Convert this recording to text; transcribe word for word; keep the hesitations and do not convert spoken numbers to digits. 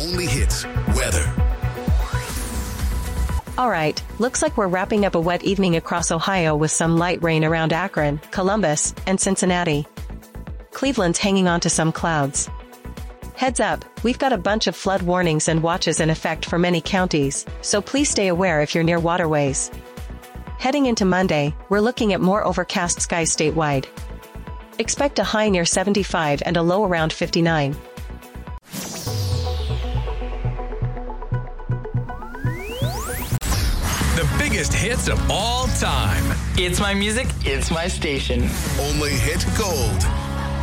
only hits weather. All right, looks like we're wrapping up a wet evening across Ohio with some light rain around Akron, Columbus, and Cincinnati. Cleveland's hanging on to some clouds. Heads up, we've got a bunch of flood warnings and watches in effect for many counties, so please stay aware if you're near waterways. Heading into Monday, we're looking at more overcast skies statewide. Expect a high near seventy-five and a low around fifty-nine. The biggest hits of all time. It's my music, it's my station. Only hit gold.